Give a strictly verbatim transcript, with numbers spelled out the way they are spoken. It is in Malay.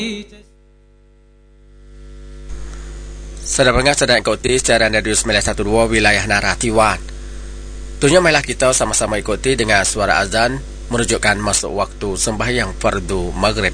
Sedang pendengar sedang ikuti siaran Radio sembilan satu dua wilayah Narathiwat. Tentunya marilah kita sama-sama ikuti dengan suara azan menunjukkan masuk waktu sembahyang fardu maghrib.